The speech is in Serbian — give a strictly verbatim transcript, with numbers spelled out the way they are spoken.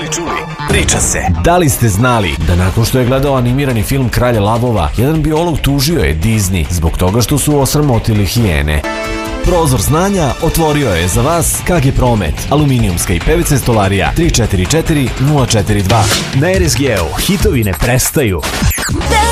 čuli, priča se. Da li ste znali da nakon što je gledao animirani film Kralja lavova, jedan biolog tužio je Disney zbog toga što su osramotili hijene? Prozor znanja otvorio je za vas K G Promet, aluminijumska i P V C stolarija tri četiri četiri nula četiri dva. Na R S G-u hitovi ne prestaju.